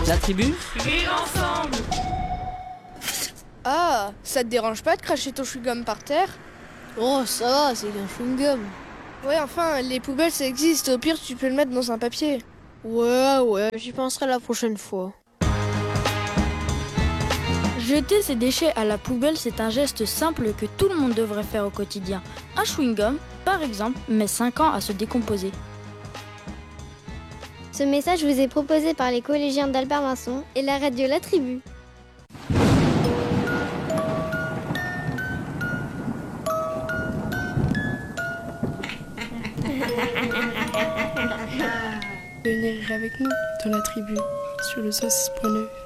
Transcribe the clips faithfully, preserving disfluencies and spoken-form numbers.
La tribu ? Vivre ensemble. Ah, ça te dérange pas de cracher ton chewing-gum par terre ? Oh, ça va, c'est qu'un chewing-gum. Ouais, enfin, les poubelles ça existe, au pire tu peux le mettre dans un papier. Ouais, ouais, j'y penserai la prochaine fois. Jeter ses déchets à la poubelle, c'est un geste simple que tout le monde devrait faire au quotidien. Un chewing-gum, par exemple, met cinq ans à se décomposer. Ce message vous est proposé par les collégiens d'Albert Masson et la radio La Tribu. Venez rire avec nous dans La Tribu sur le cent six point neuf.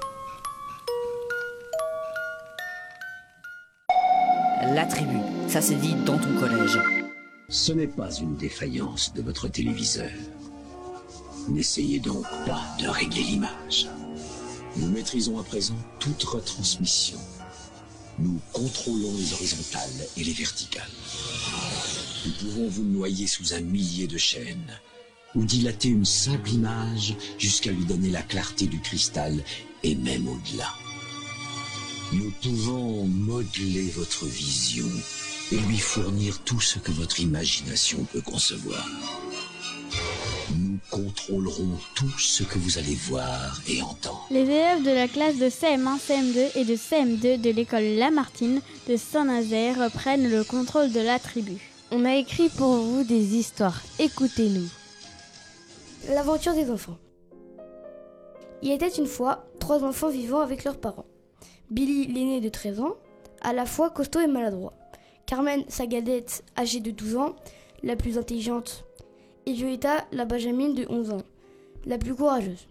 La tribu, ça s'est dit dans ton collège. Ce n'est pas une défaillance de votre téléviseur. N'essayez donc pas de régler l'image. Nous maîtrisons à présent toute retransmission. Nous contrôlons les horizontales et les verticales. Nous pouvons vous noyer sous un millier de chaînes ou dilater une simple image jusqu'à lui donner la clarté du cristal et même au-delà. Nous pouvons modeler votre vision et lui fournir tout ce que votre imagination peut concevoir. Nous contrôlerons tout ce que vous allez voir et entendre. Les élèves de la classe de C M un, C M deux et de C M deux de l'école Lamartine de Saint-Nazaire reprennent le contrôle de la tribu. On a écrit pour vous des histoires. Écoutez-nous. L'aventure des enfants. Il était une fois trois enfants vivant avec leurs parents. Billy, l'aîné de treize ans, à la fois costaud et maladroit. Carmen, sa gadette, âgée de douze ans, la plus intelligente. Et Violetta, la benjamine de onze ans, la plus courageuse.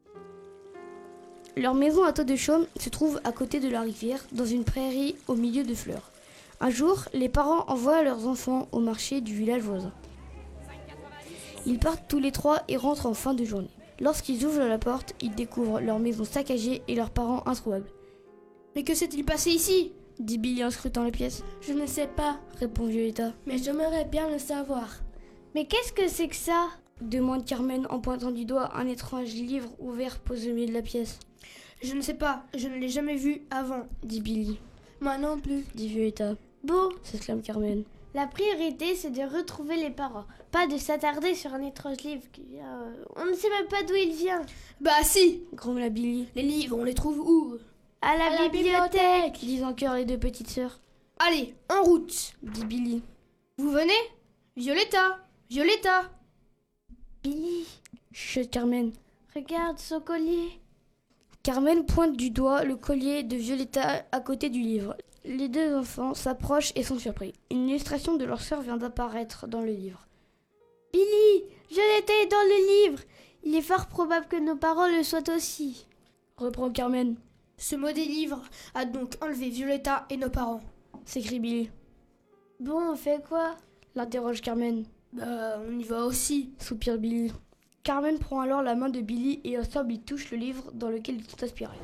Leur maison à toit de chaume se trouve à côté de la rivière, dans une prairie au milieu de fleurs. Un jour, les parents envoient leurs enfants au marché du village voisin. Ils partent tous les trois et rentrent en fin de journée. Lorsqu'ils ouvrent la porte, ils découvrent leur maison saccagée et leurs parents introuvables. Mais que s'est-il passé ici ? Dit Billy en scrutant la pièce. Je ne sais pas, répond Violetta. Mais j'aimerais bien le savoir. Mais qu'est-ce que c'est que ça ? Demande Carmen en pointant du doigt un étrange livre ouvert posé au milieu de la pièce. Je ne sais pas, je ne l'ai jamais vu avant, dit Billy. Moi non plus, dit Violetta. Bon, s'exclame Carmen. La priorité, c'est de retrouver les parents, pas de s'attarder sur un étrange livre qui vient... Euh, on ne sait même pas d'où il vient. Bah si, grommela Billy. Les livres, on les trouve où ? À la, à la bibliothèque, bibliothèque, disent en chœur les deux petites sœurs. Allez, en route, dit Billy. Vous venez ? Violetta, Violetta. Billy, chuchote Carmen. Regarde son collier. Carmen pointe du doigt le collier de Violetta à côté du livre. Les deux enfants s'approchent et sont surpris. Une illustration de leur sœur vient d'apparaître dans le livre. Billy, Violetta est dans le livre. Il est fort probable que nos parents le soient aussi. Reprend Carmen. Ce maudit livre a donc enlevé Violetta et nos parents, s'écrie Billy. Bon, on fait quoi ? L'interroge Carmen. Bah, on y va aussi, soupire Billy. Carmen prend alors la main de Billy et ensemble ils touchent le livre dans lequel ils sont aspirés.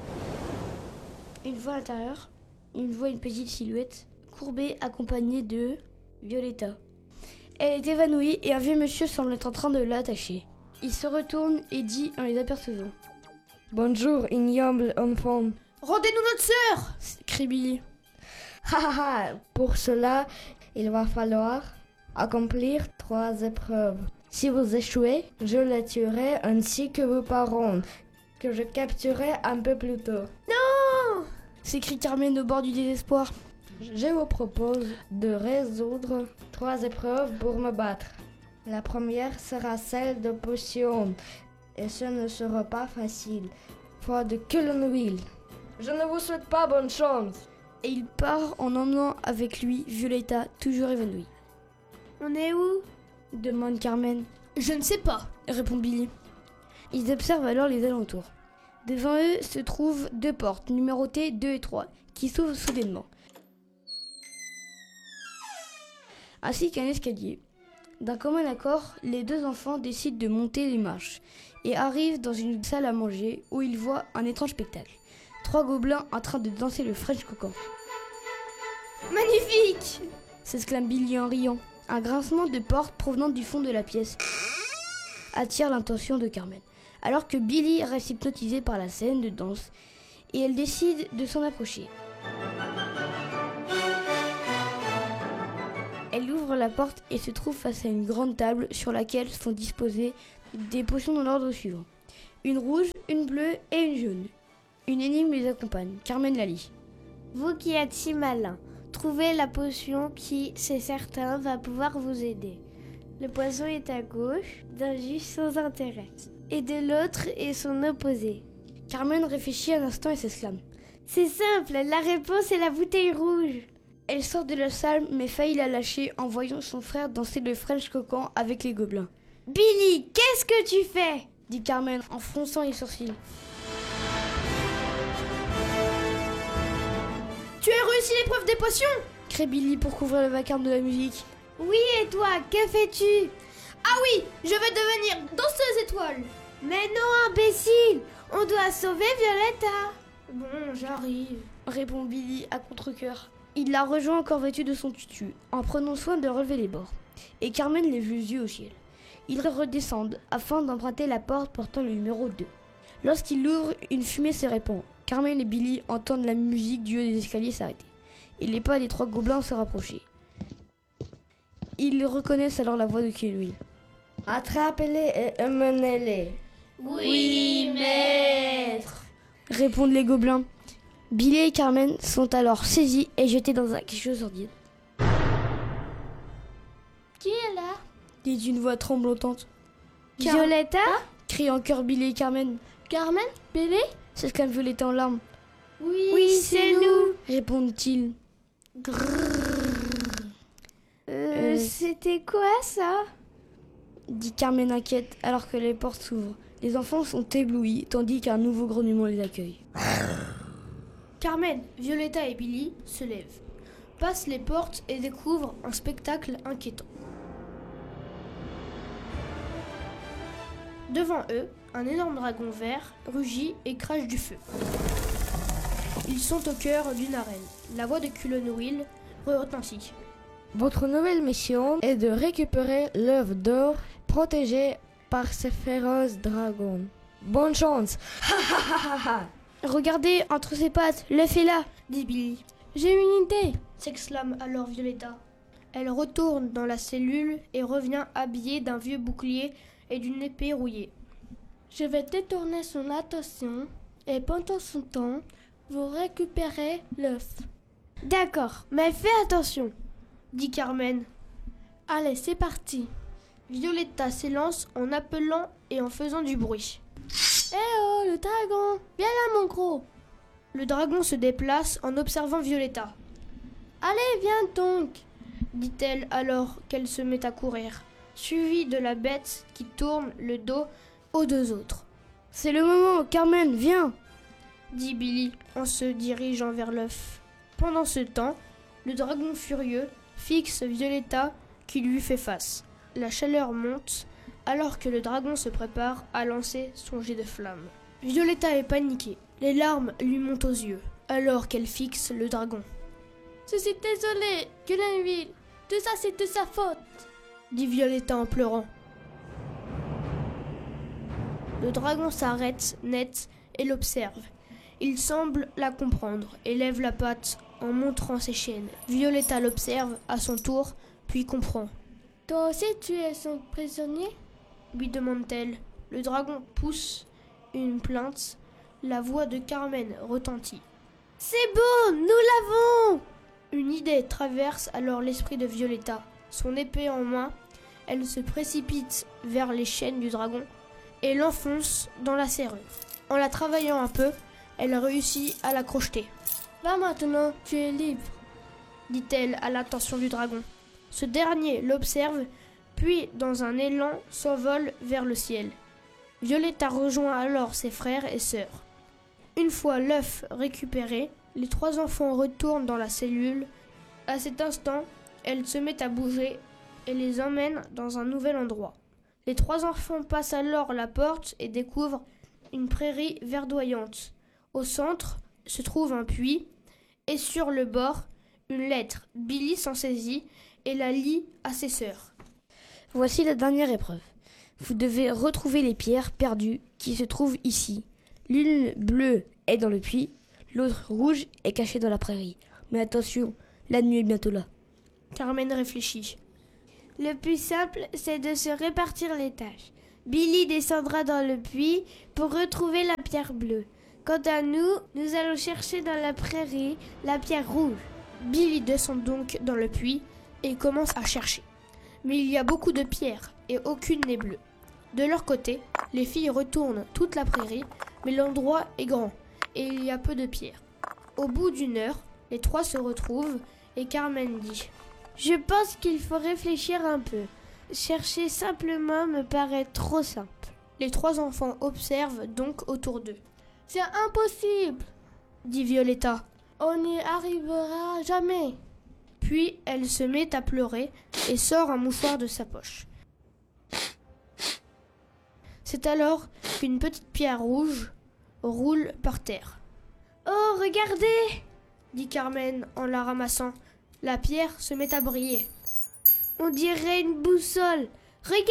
Une fois à l'intérieur, ils voient une petite silhouette courbée accompagnée de Violetta. Elle est évanouie et un vieux monsieur semble être en train de l'attacher. Il se retourne et dit en les apercevant. Bonjour, ignoble enfant. Rendez-nous notre sœur, crie Billy. Ha ha ha, pour cela, il va falloir accomplir trois épreuves. Si vous échouez, je la tuerai ainsi que vos parents, que je capturerai un peu plus tôt. Non ! S'écrie Carmen au bord du désespoir. Je vous propose de résoudre trois épreuves pour me battre. La première sera celle de potion, et ce ne sera pas facile. Faut de que l'on huile. Je ne vous souhaite pas bonne chance. Et il part en emmenant avec lui Violetta, toujours évanouie. On est où ? Demande Carmen. Je ne sais pas, répond Billy. Ils observent alors les alentours. Devant eux se trouvent deux portes, numérotées deux et trois, qui s'ouvrent soudainement. Ainsi qu'un escalier. D'un commun accord, les deux enfants décident de monter les marches et arrivent dans une salle à manger où ils voient un étrange spectacle. Trois gobelins en train de danser le French Cancan. Magnifique ! S'exclame Billy en riant. Un grincement de porte provenant du fond de la pièce attire l'attention de Carmen. alors que Billy reste hypnotisée par la scène de danse et elle décide de s'en approcher. Elle ouvre la porte et se trouve face à une grande table sur laquelle sont disposées des potions dans l'ordre suivant. Une rouge, une bleue et une jaune. Une énigme les accompagne. Carmen la lit. Vous qui êtes si malin, trouvez la potion qui, c'est certain, va pouvoir vous aider. Le poison est à gauche, d'un jus sans intérêt, et de l'autre est son opposé. Carmen réfléchit un instant et s'exclame. C'est simple, la réponse est la bouteille rouge. Elle sort de la salle mais faillit la lâcher en voyant son frère danser le French Cocan avec les gobelins. Billy, qu'est-ce que tu fais ? Dit Carmen en fronçant les sourcils. Tu as réussi l'épreuve des potions ? Crie Billy pour couvrir le vacarme de la musique. Oui, et toi, que fais-tu ? Ah oui, je vais devenir danseuse étoile. Mais non, imbécile, on doit sauver Violetta. Bon, j'arrive, répond Billy à contre-cœur. Il la rejoint encore vêtue de son tutu, en prenant soin de relever les bords. Et Carmen lève les yeux au ciel. Ils redescendent afin d'emprunter la porte portant le numéro deux. Lorsqu'ils l'ouvrent, une fumée se répand. Carmen et Billy entendent la musique du haut des escaliers s'arrêter. Et les pas des trois gobelins se rapprocher. Ils reconnaissent alors la voix de Kenwill. Attrapez-les et emmenez-les. Oui, maître, répondent les gobelins. Billy et Carmen sont alors saisis et jetés dans un quelque sordide. Qui est là ? Dit une voix tremblotante. Car... Violetta ? Crient en chœur Billy et Carmen. Carmen ? Billy ? S'exclame Violetta en larmes. Oui, oui c'est nous, répondent-ils. Euh, euh, c'était quoi ça ? Dit Carmen inquiète alors que les portes s'ouvrent. Les enfants sont éblouis tandis qu'un nouveau grognement les accueille. Carmen, Violetta et Billy se lèvent, passent les portes et découvrent un spectacle inquiétant. Devant eux, un énorme dragon vert rugit et crache du feu. Ils sont au cœur d'une arène. La voix de Cullen-Will retentit. Votre nouvelle mission est de récupérer l'œuvre d'or protégée par ces féroces dragons. Bonne chance. Regardez, entre ses pattes, l'œuf est là, dit Billy. J'ai une idée, s'exclame alors Violetta. Elle retourne dans la cellule et revient habillée d'un vieux bouclier et d'une épée rouillée. Je vais détourner son attention et pendant ce temps, vous récupérez l'œuf. D'accord, mais fais attention, dit Carmen. Allez, c'est parti. Violetta s'élance en appelant et en faisant du bruit. Eh oh, le dragon! Viens là, mon gros! Le dragon se déplace en observant Violetta. Allez, viens donc! dit-elle alors qu'elle se met à courir, suivie de la bête qui tourne le dos aux deux autres. C'est le moment, Carmen, viens! dit Billy en se dirigeant vers l'œuf. Pendant ce temps, le dragon furieux fixe Violetta qui lui fait face. La chaleur monte alors que le dragon se prépare à lancer son jet de flamme. Violetta est paniquée. Les larmes lui montent aux yeux alors qu'elle fixe le dragon. Je suis désolée, Cullen-Will. Tout ça, c'est de sa faute, dit Violetta en pleurant. Le dragon s'arrête net et l'observe. Il semble la comprendre et lève la patte en montrant ses chaînes. Violetta l'observe à son tour, puis comprend. Toi aussi, tu es son prisonnier ? lui demande-t-elle. Le dragon pousse une plainte. La voix de Carmen retentit. C'est bon, nous l'avons ! Une idée traverse alors l'esprit de Violetta. Son épée en main, elle se précipite vers les chaînes du dragon et l'enfonce dans la serrure. En la travaillant un peu, elle réussit à la crocheter. Va maintenant, tu es libre, dit-elle à l'attention du dragon. Ce dernier l'observe, puis dans un élan s'envole vers le ciel. Violetta rejoint alors ses frères et sœurs. Une fois l'œuf récupéré, les trois enfants retournent dans la cellule. À cet instant, elle se met à bouger et les emmène dans un nouvel endroit. Les trois enfants passent alors la porte et découvrent une prairie verdoyante. Au centre se trouve un puits et sur le bord, une lettre. Billy s'en saisit et la lit à ses sœurs. Voici la dernière épreuve. Vous devez retrouver les pierres perdues qui se trouvent ici. L'une bleue est dans le puits, l'autre rouge est cachée dans la prairie. Mais attention, la nuit est bientôt là. Carmen réfléchit. Le plus simple, c'est de se répartir les tâches. Billy descendra dans le puits pour retrouver la pierre bleue. Quant à nous, nous allons chercher dans la prairie la pierre rouge. Billy descend donc dans le puits et commence à chercher. Mais il y a beaucoup de pierres et aucune n'est bleue. De leur côté, les filles retournent toute la prairie, mais l'endroit est grand et il y a peu de pierres. Au bout d'une heure, les trois se retrouvent et Carmen dit « Je pense qu'il faut réfléchir un peu. Chercher simplement me paraît trop simple. » Les trois enfants observent donc autour d'eux. « C'est impossible !» dit Violetta. « On n'y arrivera jamais !» Puis elle se met à pleurer et sort un mouchoir de sa poche. C'est alors qu'une petite pierre rouge roule par terre. « Oh, regardez !» dit Carmen en la ramassant. La pierre se met à briller. « On dirait une boussole. Regardez !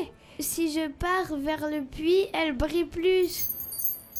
Si je pars vers le puits, elle brille plus. »« Allons-y !»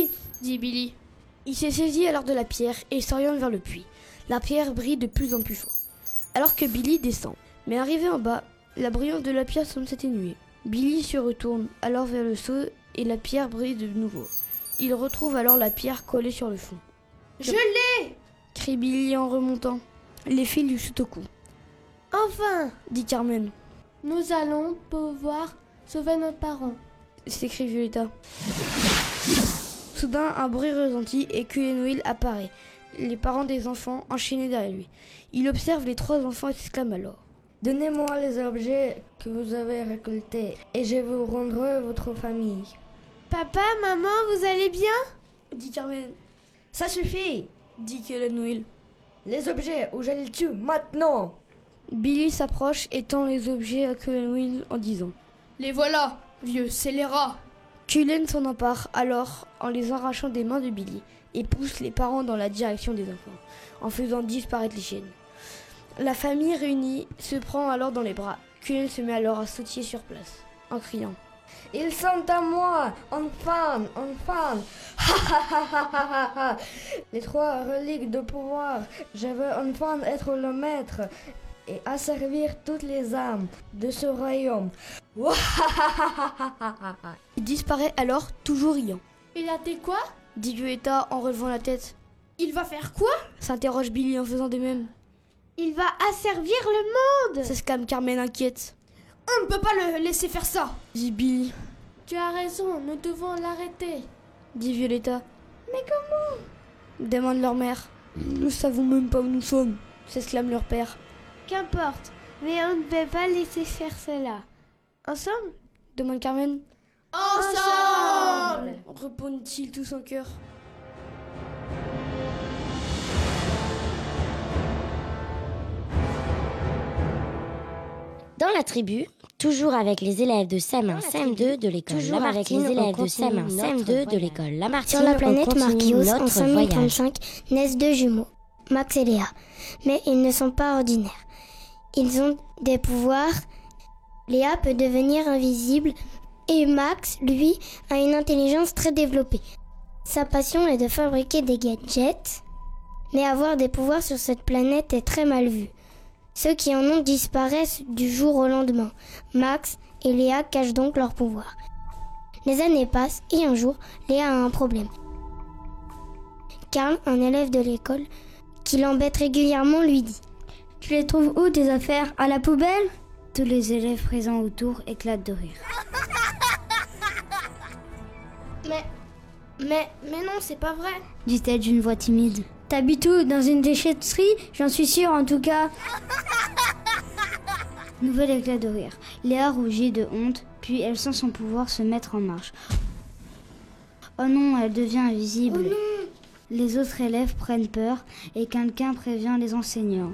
dit Billy. Il s'est saisi alors de la pierre et s'oriente vers le puits. La pierre brille de plus en plus fort. Alors que Billy descend. Mais arrivé en bas, la brillance de la pierre semble s'atténuer. Billy se retourne alors vers le seau et la pierre brille de nouveau. Il retrouve alors la pierre collée sur le fond. « Je l'ai !» crie Billy en remontant. Les filles lui chutent au cou. « Enfin !» dit Carmen. « Nous allons pouvoir sauver nos parents !» s'écrie Violetta. Soudain, un bruit retentit et Cullen Will apparaît. Les parents des enfants enchaînés derrière lui. Il observe les trois enfants et s'exclame alors. « Donnez-moi les objets que vous avez récoltés et je vous rendrai votre famille. »« Papa, maman, vous allez bien ?» dit Carmen. « Ça suffit !» dit Cullen Will. « Les objets ou je les tue maintenant !» Billy s'approche et tend les objets à Cullen Will en disant. « Les voilà, vieux scélérat !» Cullen s'en empare alors en les arrachant des mains de Billy et pousse les parents dans la direction des enfants, en faisant disparaître les chaînes. La famille réunie se prend alors dans les bras. Cullen se met alors à sautiller sur place, en criant. « Ils sont à moi, enfin, enfin !» Les trois reliques de pouvoir, je veux enfin être le maître et asservir toutes les âmes de ce royaume. Il disparaît alors, toujours riant. « Il a dit quoi ?» dit Violetta en relevant la tête. « Il va faire quoi ?» s'interroge Billy en faisant de même. « Il va asservir le monde !» s'exclame Carmen inquiète. « On ne peut pas le laisser faire ça !» dit Billy. « Tu as raison, nous devons l'arrêter !» dit Violetta. « Mais comment ?» demande leur mère. « Nous savons même pas où nous sommes !» s'exclame leur père. « Qu'importe, mais on ne peut pas laisser faire cela. Ensemble ?» demande Carmen. « Ensemble !» répondent-ils tous en chœur. Dans la tribu, toujours avec les élèves de C E M un, C E M deux de l'école Lamartine, les élèves de C E M un, C E M deux de l'école Lamartine, sur la planète Marquios, en cinq mille voyage. trente-cinq, naissent deux jumeaux, Max et Léa. Mais ils ne sont pas ordinaires. Ils ont des pouvoirs. Léa peut devenir invisible et Max, lui, a une intelligence très développée. Sa passion est de fabriquer des gadgets, mais avoir des pouvoirs sur cette planète est très mal vu. Ceux qui en ont disparaissent du jour au lendemain. Max et Léa cachent donc leurs pouvoirs. Les années passent et un jour, Léa a un problème. Karl, un élève de l'école, qui l'embête régulièrement, lui dit « Tu les trouves où tes affaires ? À la poubelle ?» Tous les élèves présents autour éclatent de rire. Mais, mais, mais non, c'est pas vrai, dit-elle d'une voix timide. T'habites où ? Dans une déchetterie ? J'en suis sûre en tout cas. Nouvel éclat de rire. Léa rougit de honte, puis elle sent son pouvoir se mettre en marche. Oh non, elle devient invisible. Oh non. Les autres élèves prennent peur et quelqu'un prévient les enseignants.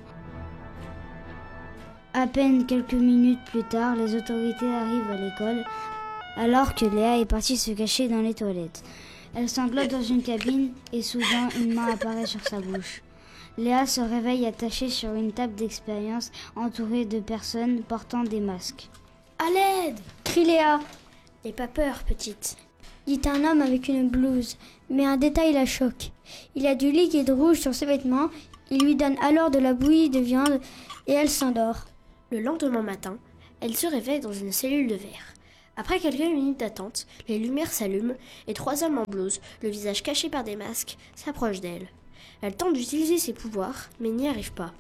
À peine quelques minutes plus tard, les autorités arrivent à l'école alors que Léa est partie se cacher dans les toilettes. Elle sanglote dans une cabine et soudain une main apparaît sur sa bouche. Léa se réveille attachée sur une table d'expérience entourée de personnes portant des masques. « À l'aide! Crie Léa. N'aie pas peur, petite. Dit un homme avec une blouse, mais un détail la choque. Il a du liquide rouge sur ses vêtements, il lui donne alors de la bouillie de viande et elle s'endort. Le lendemain matin, elle se réveille dans une cellule de verre. Après quelques minutes d'attente, les lumières s'allument et trois hommes en blouse, le visage caché par des masques, s'approchent d'elle. Elle tente d'utiliser ses pouvoirs, mais n'y arrive pas.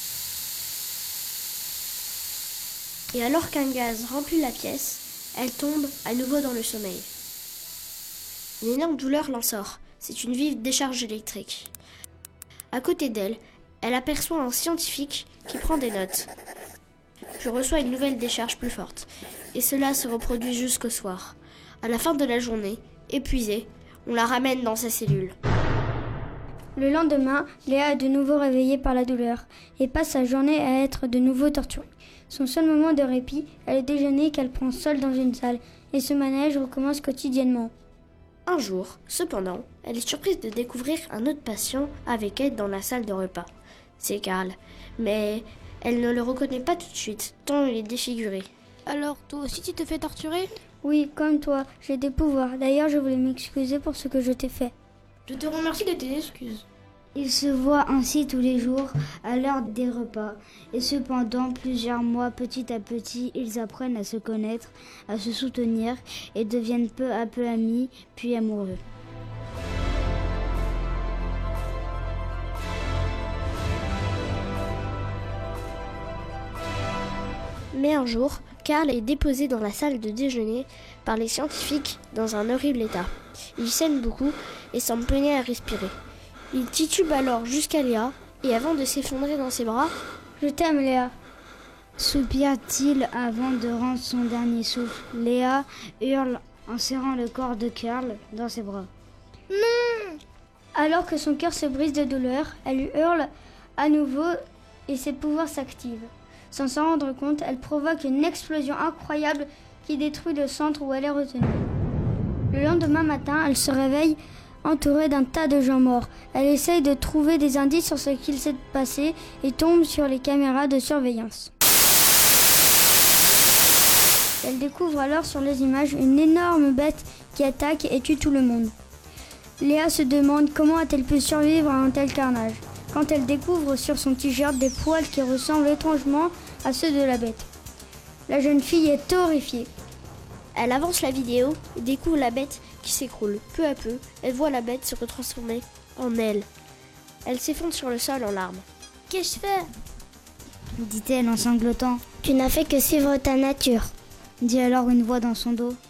Et alors qu'un gaz remplit la pièce, elle tombe à nouveau dans le sommeil. Une énorme douleur l'en sort. C'est une vive décharge électrique. À côté d'elle, elle aperçoit un scientifique qui prend des notes. Puis reçoit une nouvelle décharge plus forte. Et cela se reproduit jusqu'au soir. À la fin de la journée, épuisée, on la ramène dans sa cellule. Le lendemain, Léa est de nouveau réveillée par la douleur et passe sa journée à être de nouveau torturée. Son seul moment de répit est le déjeuner qu'elle prend seule dans une salle et ce manège recommence quotidiennement. Un jour, cependant, elle est surprise de découvrir un autre patient avec elle dans la salle de repas. C'est Karl, mais elle ne le reconnaît pas tout de suite, tant il est défiguré. Alors, toi aussi tu te fais torturer? Oui, comme toi, j'ai des pouvoirs. D'ailleurs, je voulais m'excuser pour ce que je t'ai fait. Je te remercie de tes excuses. Ils se voient ainsi tous les jours à l'heure des repas. Et cependant, plusieurs mois, petit à petit, ils apprennent à se connaître, à se soutenir et deviennent peu à peu amis, puis amoureux. Mais un jour, Karl est déposé dans la salle de déjeuner par les scientifiques dans un horrible état. Il saigne beaucoup et semble peiner à respirer. Il titube alors jusqu'à Léa et avant de s'effondrer dans ses bras, « Je t'aime, Léa !» soupire-t-il avant de rendre son dernier souffle. Léa hurle en serrant le corps de Karl dans ses bras. « Non !» Alors que son cœur se brise de douleur, elle lui hurle à nouveau et ses pouvoirs s'activent. Sans s'en rendre compte, elle provoque une explosion incroyable qui détruit le centre où elle est retenue. Le lendemain matin, elle se réveille entourée d'un tas de gens morts. Elle essaye de trouver des indices sur ce qu'il s'est passé et tombe sur les caméras de surveillance. Elle découvre alors sur les images une énorme bête qui attaque et tue tout le monde. Léa se demande comment a-t-elle pu survivre à un tel carnage, quand elle découvre sur son t-shirt des poils qui ressemblent étrangement à ceux de la bête. La jeune fille est horrifiée. Elle avance la vidéo et découvre la bête qui s'écroule. Peu à peu, elle voit la bête se retransformer en elle. Elle s'effondre sur le sol en larmes. « Qu'ai-je fait ?» dit-elle en sanglotant. « Tu n'as fait que suivre ta nature », dit alors une voix dans son dos.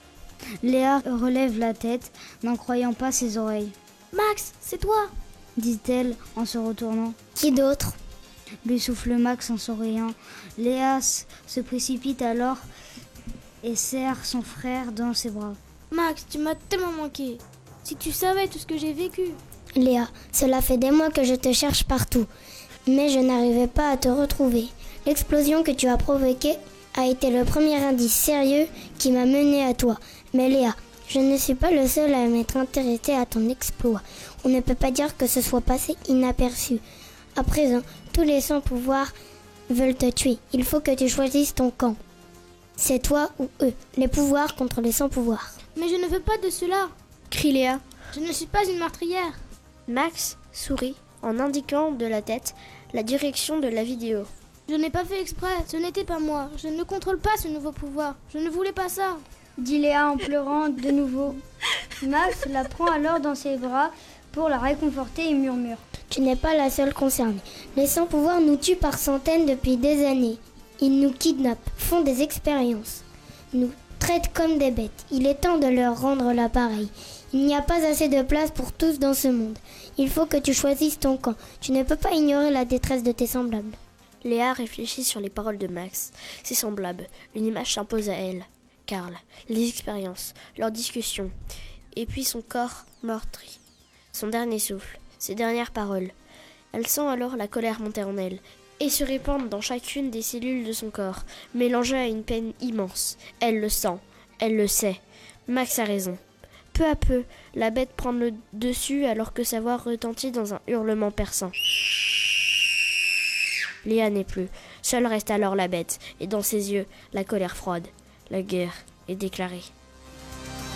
Léa relève la tête, n'en croyant pas ses oreilles. « Max, c'est toi !» dit-elle en se retournant. « Qui d'autre ?» lui souffle Max en souriant. Léa se précipite alors et serre son frère dans ses bras. « Max, tu m'as tellement manqué. Si tu savais tout ce que j'ai vécu. » Léa, cela fait des mois que je te cherche partout, mais je n'arrivais pas à te retrouver. L'explosion que tu as provoquée a été le premier indice sérieux qui m'a mené à toi. Mais Léa, je ne suis pas le seul à m'être intéressé à ton exploit. On ne peut pas dire que ce soit passé inaperçu. À présent, tous les sans-pouvoirs veulent te tuer. Il faut que tu choisisses ton camp. C'est toi ou eux, les pouvoirs contre les sans-pouvoirs. Mais je ne veux pas de cela, crie Léa. Je ne suis pas une meurtrière. Max sourit en indiquant de la tête la direction de la vidéo. Je n'ai pas fait exprès, ce n'était pas moi. Je ne contrôle pas ce nouveau pouvoir. Je ne voulais pas ça. Dit Léa en pleurant de nouveau. Max la prend alors dans ses bras pour la réconforter et murmure. Tu n'es pas la seule concernée. Les sans-pouvoirs nous tuent par centaines depuis des années. Ils nous kidnappent, font des expériences, nous traitent comme des bêtes. Il est temps de leur rendre l'appareil. Il n'y a pas assez de place pour tous dans ce monde. Il faut que tu choisisses ton camp. Tu ne peux pas ignorer la détresse de tes semblables. Léa réfléchit sur les paroles de Max. Ses semblables, une image s'impose à elle. Karl, les expériences, leurs discussions, et puis son corps meurtri. Son dernier souffle, ses dernières paroles. Elle sent alors la colère monter en elle et se répandre dans chacune des cellules de son corps, mélangée à une peine immense. Elle le sent, elle le sait. Max a raison. Peu à peu, la bête prend le dessus alors que sa voix retentit dans un hurlement perçant. Léa n'est plus. Seule reste alors la bête, et dans ses yeux, la colère froide. La guerre est déclarée.